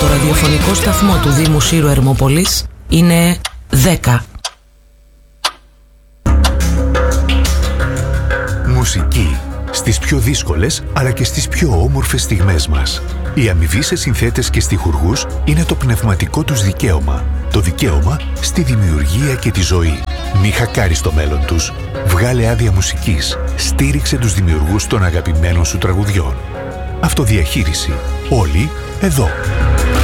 στο ραδιοφωνικό σταθμό του Δήμου Σύρου Ερμόπολης είναι 10. Μουσική στις πιο δύσκολες αλλά και στις πιο όμορφες στιγμές μας. Η αμοιβή σε συνθέτες και στιχουργούς είναι το πνευματικό τους δικαίωμα. Το δικαίωμα στη δημιουργία και τη ζωή. Μη χακάρεις το μέλλον τους. Βγάλε άδεια μουσικής. Στήριξε τους δημιουργούς των αγαπημένων σου τραγουδιών. Αυτοδιαχείριση. Όλοι εδώ.